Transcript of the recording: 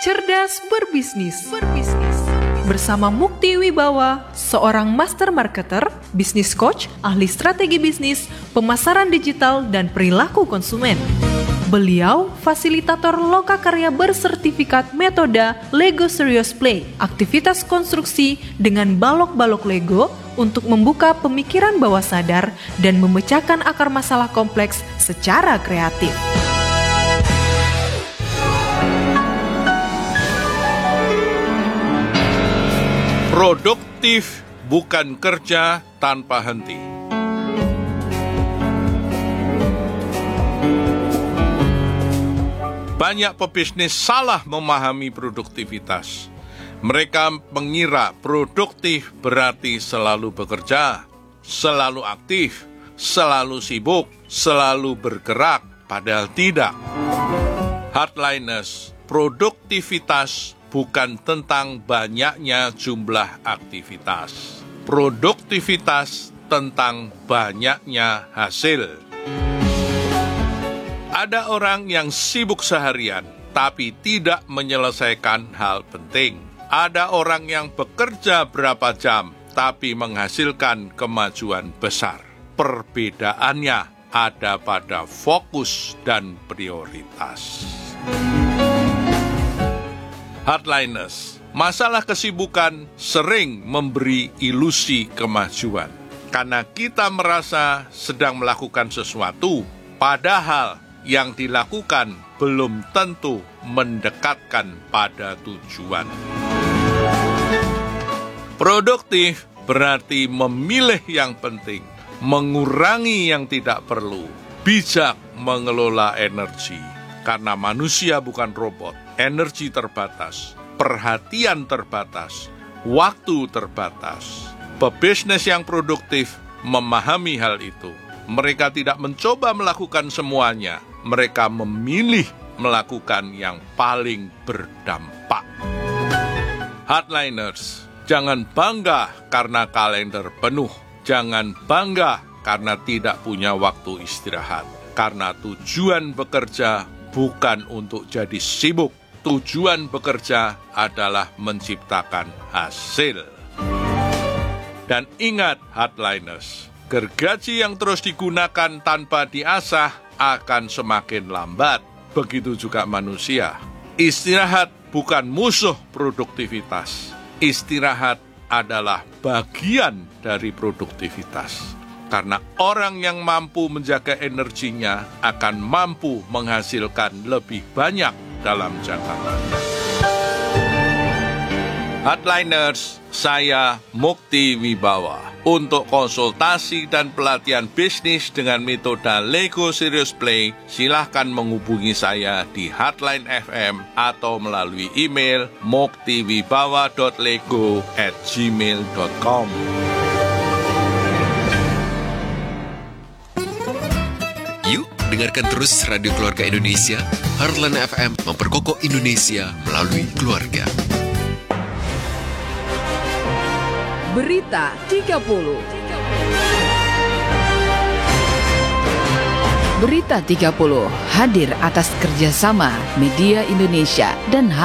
Cerdas berbisnis. Bersama Mukti Wibawa, seorang master marketer, bisnis coach, ahli strategi bisnis, pemasaran digital, dan perilaku konsumen. Beliau fasilitator lokakarya bersertifikat metode Lego Serious Play, aktivitas konstruksi dengan balok-balok Lego untuk membuka pemikiran bawah sadar dan memecahkan akar masalah kompleks secara kreatif. Produktif bukan kerja tanpa henti. Banyak pebisnis salah memahami produktivitas. Mereka mengira produktif berarti selalu bekerja, selalu aktif, selalu sibuk, selalu bergerak, padahal tidak. Hardliners, produktivitas bukan tentang banyaknya jumlah aktivitas. Produktivitas tentang banyaknya hasil. Ada orang yang sibuk seharian, tapi tidak menyelesaikan hal penting. Ada orang yang bekerja berapa jam, tapi menghasilkan kemajuan besar. Perbedaannya ada pada fokus dan prioritas. Hardliners, masalah kesibukan sering memberi ilusi kemajuan. Karena kita merasa sedang melakukan sesuatu, padahal yang dilakukan belum tentu mendekatkan pada tujuan. Produktif berarti memilih yang penting, mengurangi yang tidak perlu, bijak mengelola energi. Karena manusia bukan robot, energi terbatas, perhatian terbatas, waktu terbatas. Pebisnis yang produktif memahami hal itu. Mereka tidak mencoba melakukan semuanya, mereka memilih melakukan yang paling berdampak. Hardliners, jangan bangga karena kalender penuh. Jangan bangga karena tidak punya waktu istirahat. Karena tujuan bekerja bukan untuk jadi sibuk. Tujuan bekerja adalah menciptakan hasil. Dan ingat hardliners, gergaji yang terus digunakan tanpa diasah akan semakin lambat. Begitu juga manusia. Istirahat bukan musuh produktivitas. Istirahat adalah bagian dari produktivitas. Karena orang yang mampu menjaga energinya akan mampu menghasilkan lebih banyak dalam jangka panjang. Hardliners, saya Mukti Wibawa. Untuk konsultasi dan pelatihan bisnis dengan metode Lego Serious Play, silahkan menghubungi saya di Hardline FM atau melalui email muktiwibawa.lego@gmail.com. Yuk, dengarkan terus Radio Keluarga Indonesia. Heartland FM memperkokoh Indonesia melalui keluarga. Berita 30. Berita 30 hadir atas kerjasama Media Indonesia dan